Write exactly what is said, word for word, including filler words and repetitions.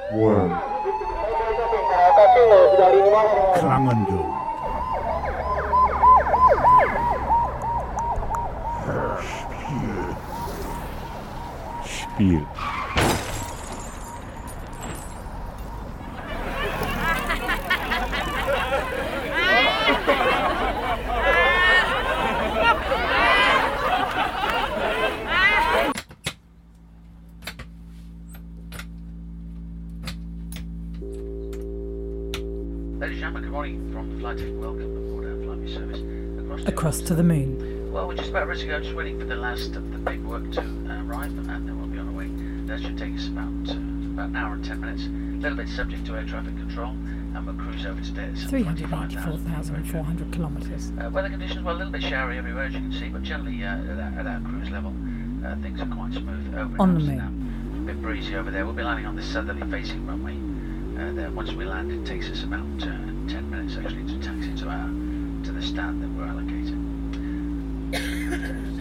one. Commando. Spiel. Spiel. Ladies and gentlemen, good morning from the flight deck. Welcome aboard our flight service across to, across to the moon. Well, we're just about ready to go, just waiting for the last of the paperwork to uh, arrive, and then we'll be on our way. That should take us about uh, about an hour and ten minutes. A little bit subject to air traffic control, and we'll cruise over today at three hundred ninety-four thousand four hundred kilometres. Uh, weather conditions, well, a little bit showery everywhere, as you can see, but generally uh, at, our, at our cruise level, uh, things are quite smooth. Over in on the Amsterdam, moon. a bit breezy over there. We'll be landing on the southerly facing runway. Uh, there, once we land, it takes us about uh, ten minutes actually to taxi to our to the stand that we're allocated.